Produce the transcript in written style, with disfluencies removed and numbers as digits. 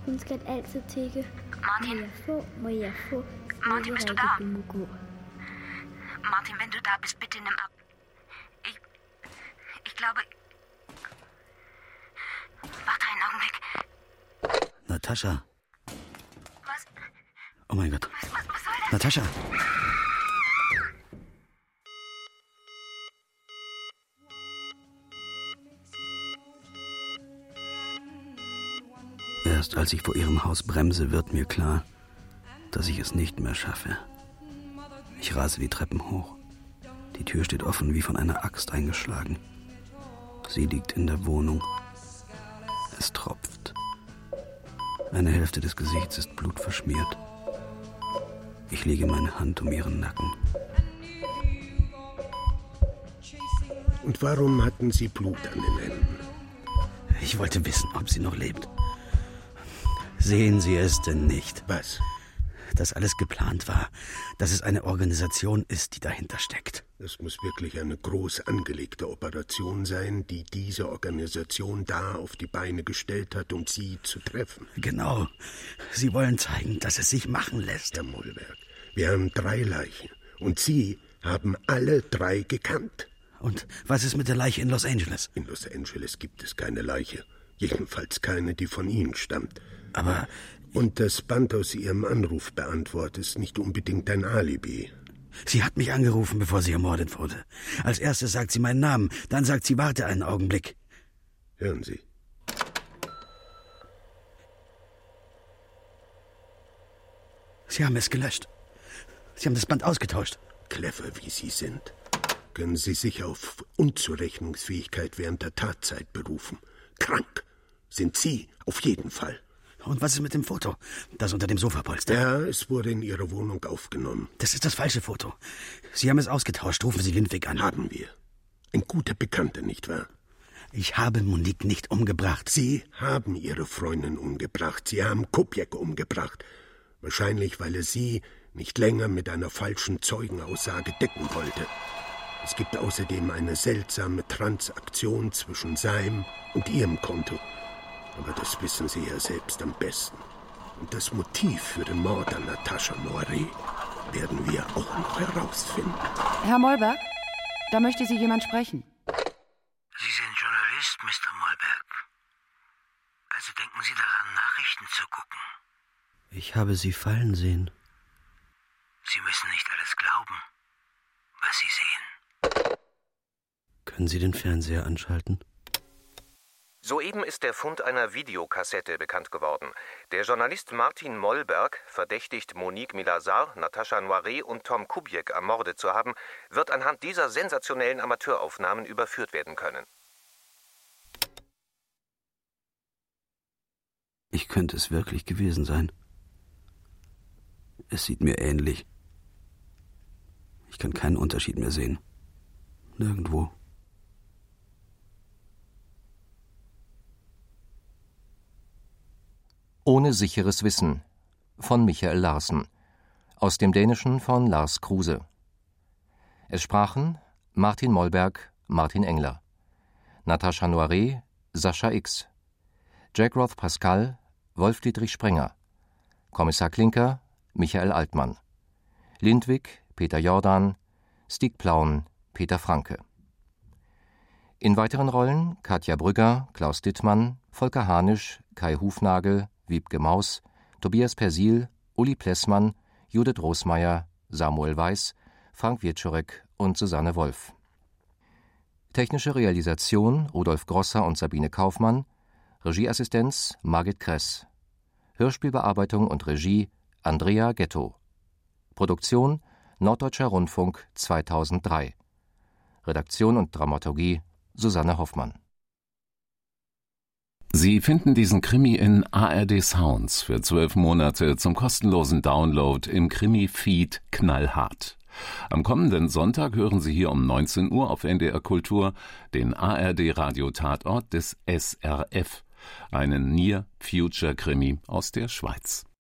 Hun skal altid tikke. Martin? Må jeg få? Martin, bist du da? Martin, wenn du da bist, bitte nimm ab. Ich glaube... Warte einen Augenblick. Natascha. Was? Oh mein Gott. Was soll das? Natascha. Erst als ich vor ihrem Haus bremse, wird mir klar, dass ich es nicht mehr schaffe. Ich rase die Treppen hoch. Die Tür steht offen, wie von einer Axt eingeschlagen. Sie liegt in der Wohnung. Es tropft. Eine Hälfte des Gesichts ist blutverschmiert. Ich lege meine Hand um ihren Nacken. Und warum hatten Sie Blut an den Händen? Ich wollte wissen, ob sie noch lebt. Sehen Sie es denn nicht? Was? Dass alles geplant war, dass es eine Organisation ist, die dahinter steckt. Es muss wirklich eine groß angelegte Operation sein, die diese Organisation da auf die Beine gestellt hat, um Sie zu treffen. Genau. Sie wollen zeigen, dass es sich machen lässt. Herr Mollberg, wir haben 3 Leichen. Und Sie haben alle 3 gekannt. Und was ist mit der Leiche in Los Angeles? In Los Angeles gibt es keine Leiche. Jedenfalls keine, die von Ihnen stammt. Aber... Und das Band aus Ihrem Anrufbeantworter ist nicht unbedingt ein Alibi. Sie hat mich angerufen, bevor sie ermordet wurde. Als erstes sagt sie meinen Namen, dann sagt sie, warte einen Augenblick. Hören Sie. Sie haben es gelöscht. Sie haben das Band ausgetauscht. Clever, wie Sie sind, können Sie sich auf Unzurechnungsfähigkeit während der Tatzeit berufen. Krank sind Sie auf jeden Fall. Und was ist mit dem Foto, das unter dem Sofapolster? Ja, es wurde in Ihrer Wohnung aufgenommen. Das ist das falsche Foto. Sie haben es ausgetauscht. Rufen Sie Lindwig an. Haben wir. Ein guter Bekannter, nicht wahr? Ich habe Monique nicht umgebracht. Sie haben Ihre Freundin umgebracht. Sie haben Kupiec umgebracht. Wahrscheinlich, weil er Sie nicht länger mit einer falschen Zeugenaussage decken wollte. Es gibt außerdem eine seltsame Transaktion zwischen seinem und Ihrem Konto. Aber das wissen Sie ja selbst am besten. Und das Motiv für den Mord an Natascha Noiret werden wir auch noch herausfinden. Herr Mollberg, da möchte Sie jemand sprechen. Sie sind Journalist, Mr. Mollberg. Also denken Sie daran, Nachrichten zu gucken. Ich habe Sie fallen sehen. Sie müssen nicht alles glauben, was Sie sehen. Können Sie den Fernseher anschalten? Soeben ist der Fund einer Videokassette bekannt geworden. Der Journalist Martin Mollberg, verdächtigt Monique Milasar, Natascha Noiret und Tom Kupiec ermordet zu haben, wird anhand dieser sensationellen Amateuraufnahmen überführt werden können. Ich könnte es wirklich gewesen sein. Es sieht mir ähnlich. Ich kann keinen Unterschied mehr sehen. Nirgendwo. Ohne sicheres Wissen von Michael Larsen. Aus dem Dänischen von Lars Kruse. Es sprachen Martin Mollberg, Martin Engler. Natascha Noiret, Sascha X. Jack Roth Pascal, Wolf-Dietrich Sprenger. Kommissar Klinker, Michael Altmann. Lindwig, Peter Jordan. Stieg Plauen, Peter Franke. In weiteren Rollen Katja Brügger, Klaus Dittmann, Volker Hanisch, Kai Hufnagel, Wiebke Maus, Tobias Persil, Uli Plessmann, Judith Rosmeier, Samuel Weiß, Frank Wieczorek und Susanne Wolf. Technische Realisation Rudolf Grosser und Sabine Kaufmann, Regieassistenz Margit Kress, Hörspielbearbeitung und Regie Andrea Ghetto. Produktion Norddeutscher Rundfunk 2003. Redaktion und Dramaturgie Susanne Hoffmann. Sie finden diesen Krimi in ARD Sounds für 12 Monate zum kostenlosen Download im Krimi-Feed Knallhart. Am kommenden Sonntag hören Sie hier um 19 Uhr auf NDR Kultur den ARD-Radio-Tatort des SRF, einen Near-Future-Krimi aus der Schweiz.